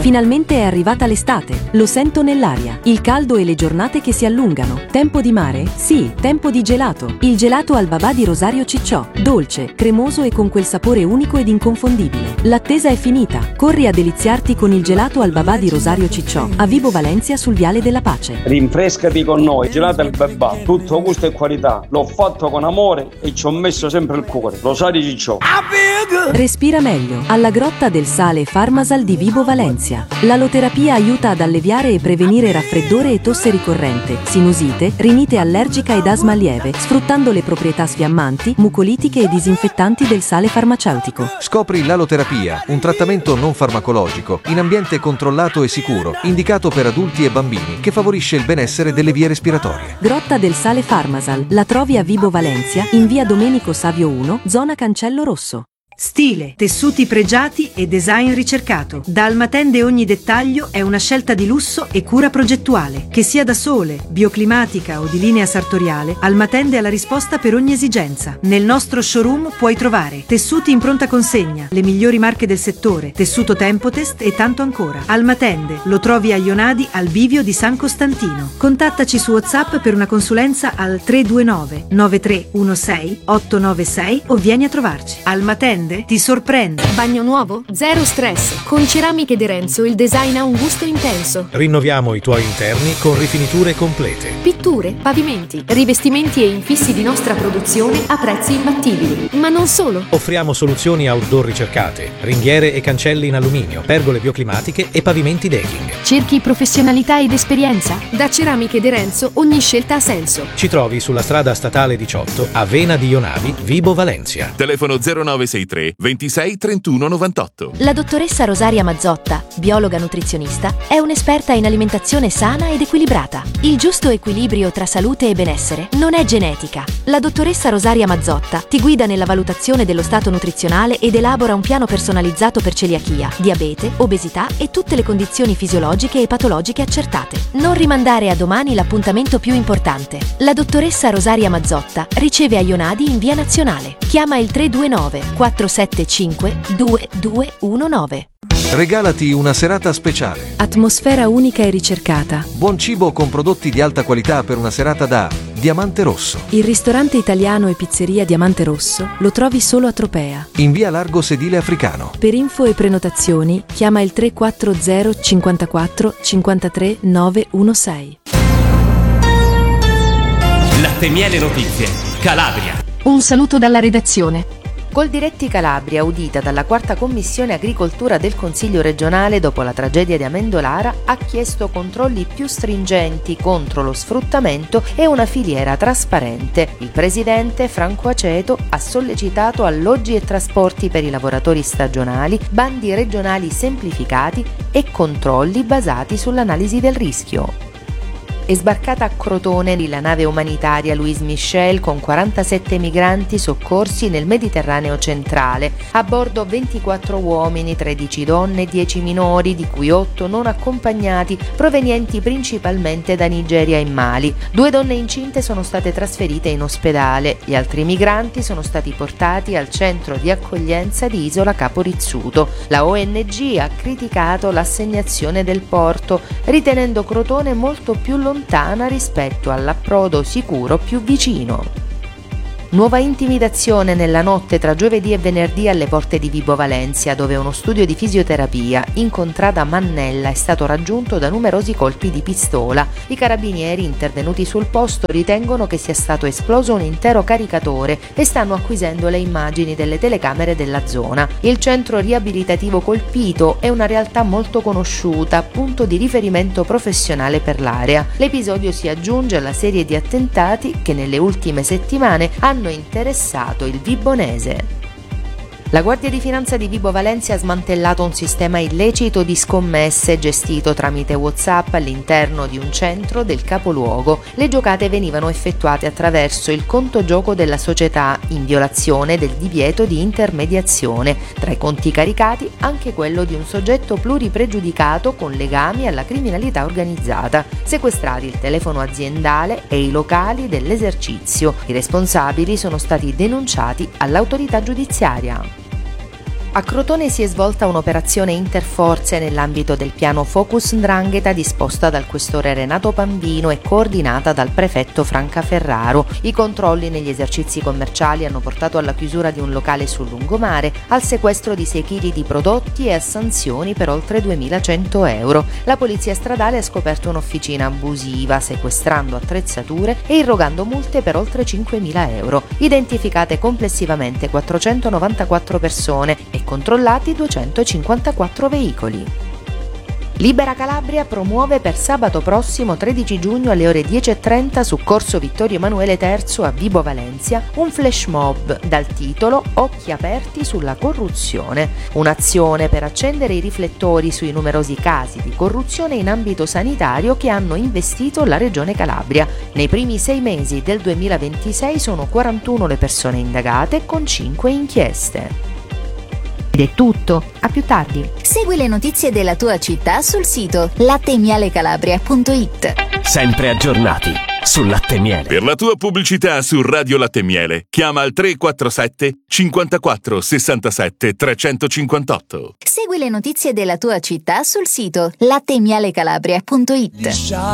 Finalmente è arrivata l'estate, lo sento nell'aria. Il caldo e le giornate che si allungano. Tempo di mare? Sì, tempo di gelato. Il gelato al babà di Rosario Cicciò. Dolce, cremoso e con quel sapore unico ed inconfondibile. L'attesa è finita. Corri a deliziarti con il gelato al babà di Rosario Cicciò, a Vibo Valencia sul Viale della Pace. Rinfrescati con noi, gelato al babà, tutto gusto e qualità. L'ho fatto con amore e ci ho messo sempre il cuore. Rosario Cicciò. Respira meglio. Alla Grotta del Sale Farmasal di Vibo Valencia. L'aloterapia aiuta ad alleviare e prevenire raffreddore e tosse ricorrente, sinusite, rinite allergica ed asma lieve, sfruttando le proprietà sfiammanti, mucolitiche e disinfettanti del sale farmaceutico. Scopri l'aloterapia, un trattamento non farmacologico, in ambiente controllato e sicuro, indicato per adulti e bambini, che favorisce il benessere delle vie respiratorie. Grotta del Sale Farmasal. La trovi a Vibo Valencia, in via Domenico Savio 1, zona Cancello Rosso. Stile, tessuti pregiati e design ricercato. Da Almatende ogni dettaglio è una scelta di lusso e cura progettuale. Che sia da sole, bioclimatica o di linea sartoriale, Almatende ha la risposta per ogni esigenza. Nel nostro showroom puoi trovare tessuti in pronta consegna, le migliori marche del settore, tessuto Tempotest e tanto ancora. Almatende lo trovi a Ionadi al bivio di San Costantino. Contattaci su WhatsApp per una consulenza al 329 9316 896 o vieni a trovarci. Almatende ti sorprende. Bagno nuovo? Zero stress. Con Ceramiche De Renzo il design ha un gusto intenso. Rinnoviamo i tuoi interni con rifiniture complete. Pitture, pavimenti, rivestimenti e infissi di nostra produzione a prezzi imbattibili. Ma non solo. Offriamo soluzioni outdoor ricercate, ringhiere e cancelli in alluminio, pergole bioclimatiche e pavimenti decking. Cerchi professionalità ed esperienza? Da Ceramiche De Renzo ogni scelta ha senso. Ci trovi sulla strada statale 18 a Vena di Ionavi, Vibo Valencia. Telefono 0963 26 31 98. La dottoressa Rosaria Mazzotta, biologa nutrizionista, è un'esperta in alimentazione sana ed equilibrata. Il giusto equilibrio tra salute e benessere non è genetica. La dottoressa Rosaria Mazzotta ti guida nella valutazione dello stato nutrizionale ed elabora un piano personalizzato per celiachia, diabete, obesità e tutte le condizioni fisiologiche e patologiche accertate. Non rimandare a domani l'appuntamento più importante. La dottoressa Rosaria Mazzotta riceve a Ionadi in via Nazionale. Chiama il 329 475 2219. Regalati una serata speciale. Atmosfera unica e ricercata. Buon cibo con prodotti di alta qualità per una serata da Diamante Rosso. Il ristorante italiano e pizzeria Diamante Rosso lo trovi solo a Tropea. In via Largo Sedile Africano. Per info e prenotazioni chiama il 340 54 53 916. Latte Miele Notizie, Calabria. Un saluto dalla redazione. Coldiretti Calabria, udita dalla 4ª Commissione Agricoltura del Consiglio regionale dopo la tragedia di Amendolara, ha chiesto controlli più stringenti contro lo sfruttamento e una filiera trasparente. Il presidente Franco Aceto ha sollecitato alloggi e trasporti per i lavoratori stagionali, bandi regionali semplificati e controlli basati sull'analisi del rischio. È sbarcata a Crotone la nave umanitaria Louis Michel con 47 migranti soccorsi nel Mediterraneo centrale. A bordo 24 uomini, 13 donne e 10 minori, di cui 8 non accompagnati, provenienti principalmente da Nigeria e Mali. 2 donne incinte sono state trasferite in ospedale. Gli altri migranti sono stati portati al centro di accoglienza di Isola Capo Rizzuto. La ONG ha criticato l'assegnazione del porto, ritenendo Crotone molto più lontana rispetto all'approdo sicuro più vicino. Nuova intimidazione nella notte tra giovedì e venerdì alle porte di Vibo Valencia, dove uno studio di fisioterapia in contrada Mannella è stato raggiunto da numerosi colpi di pistola. I carabinieri intervenuti sul posto ritengono che sia stato esploso un intero caricatore e stanno acquisendo le immagini delle telecamere della zona. Il centro riabilitativo colpito è una realtà molto conosciuta, punto di riferimento professionale per l'area. L'episodio si aggiunge alla serie di attentati che nelle ultime settimane hanno interessato il Vibonese. La Guardia di Finanza di Vibo Valencia ha smantellato un sistema illecito di scommesse gestito tramite WhatsApp all'interno di un centro del capoluogo. Le giocate venivano effettuate attraverso il conto gioco della società, in violazione del divieto di intermediazione. Tra i conti caricati anche quello di un soggetto pluripregiudicato con legami alla criminalità organizzata. Sequestrati il telefono aziendale e i locali dell'esercizio. I responsabili sono stati denunciati all'autorità giudiziaria. A Crotone si è svolta un'operazione interforze nell'ambito del piano Focus 'Ndrangheta disposta dal questore Renato Pambino e coordinata dal prefetto Franca Ferraro. I controlli negli esercizi commerciali hanno portato alla chiusura di un locale sul lungomare, al sequestro di 6 kg di prodotti e a sanzioni per oltre 2.100 euro. La polizia stradale ha scoperto un'officina abusiva, sequestrando attrezzature e irrogando multe per oltre 5.000 euro. Identificate complessivamente 494 persone e controllati 254 veicoli. Libera Calabria promuove per sabato prossimo 13 giugno alle ore 10:30 su Corso Vittorio Emanuele III a Vibo Valencia un flash mob dal titolo Occhi aperti sulla corruzione, un'azione per accendere i riflettori sui numerosi casi di corruzione in ambito sanitario che hanno investito la Regione Calabria. Nei primi 6 mesi del 2026 sono 41 le persone indagate con 5 inchieste. Ed è tutto, a più tardi. Segui le notizie della tua città sul sito lattemialecalabria.it. Sempre aggiornati sul latte miele. Per la tua pubblicità su Radio Latte Miele, chiama al 347 54 67 358. Segui le notizie della tua città sul sito lattemialecalabria.it.